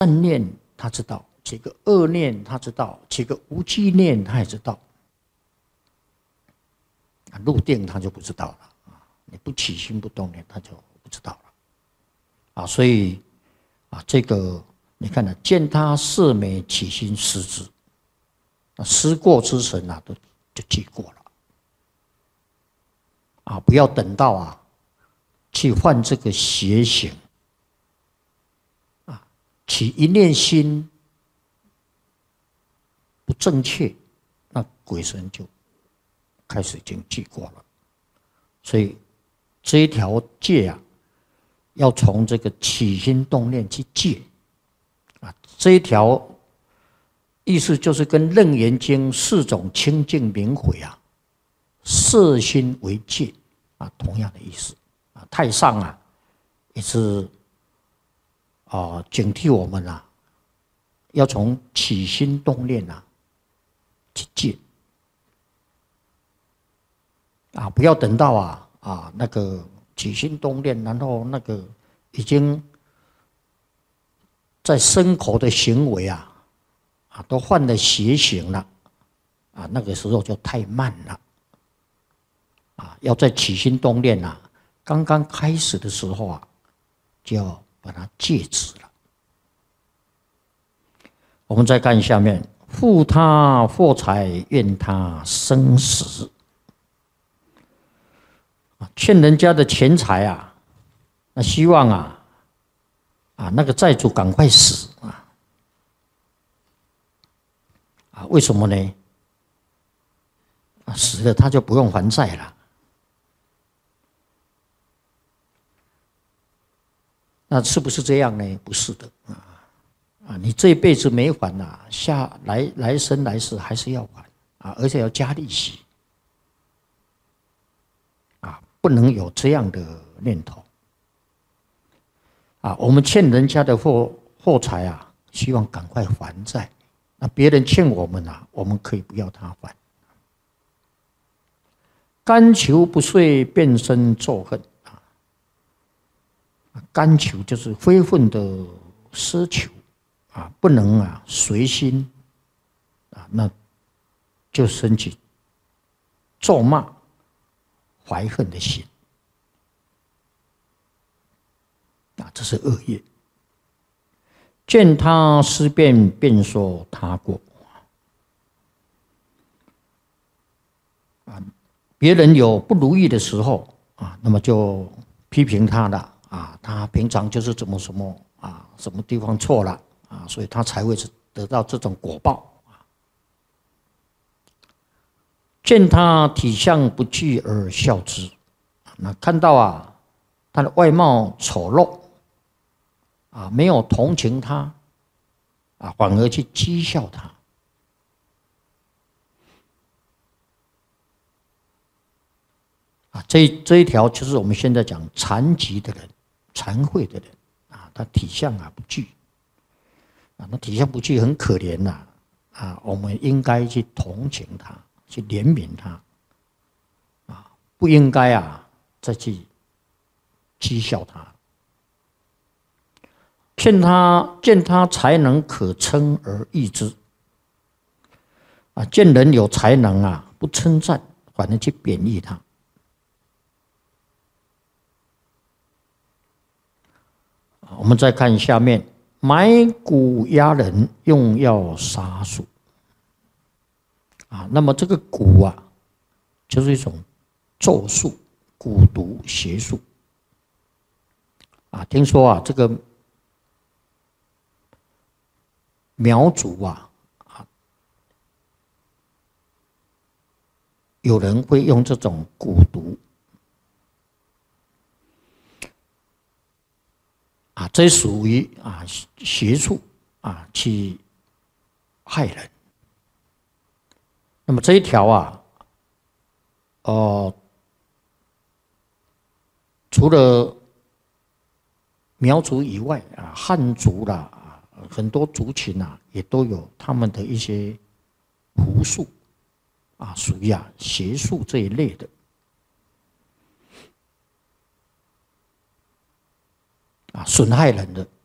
善念他知道，起个恶念他知道，起个无记念他也知道。入定他就不知道了啊，你不起心不动念，他就不知道了啊。所以啊，这个你看呢，见他色美起心思之，思过之神啊，就记过了啊。不要等到啊，去犯这个邪行啊，起一念心不正确，那鬼神就开始已经记过了。所以这一条戒啊，要从这个起心动念去戒啊。这一条意思就是跟《楞严经》四种清净明慧啊，摄心为戒啊，同样的意思啊。太上啊，也是警惕我们啊，要从起心动念啊去戒啊，不要等到那个起心动念，然后那个已经在身口的行为啊都犯了邪行了啊，那个时候就太慢了啊。要在起心动念啊刚刚开始的时候啊，就要把它戒止了。我们再看下面，负他货财，怨他生死。欠人家的钱财啊，那希望那个债主赶快死为什么呢？死了他就不用还债了。那是不是这样呢？不是的你这一辈子没还来生来世还是要还而且要加利息不能有这样的念头我们欠人家的货财希望赶快还债。那别人欠我们我们可以不要他还。甘求不遂，变生咒恨甘求就是非分的奢求不能随心那就升起咒骂怀恨的心这是恶业。见他思变，便说他过别人有不如意的时候那么就批评他了他平常就是怎么什么地方错了所以他才会得到这种果报见他体相不具而笑之，那看到他的外貌丑陋没有同情他反而去讥笑他这一条就是我们现在讲残疾的人、残废的人他体相不具那体相不具很可怜我们应该去同情他，去怜悯他不应该再去讥笑他。见他才能可称而异之见人有才能不称赞，反而去贬义他。我们再看下面，埋蛊压人，用药杀术那么这个蛊就是一种咒术、蛊毒邪术听说这个苗族有人会用这种蛊毒这属于邪术去害人。那么这一条除了苗族以外汉族啦很多族群也都有他们的一些狐术属于邪术这一类的损害人的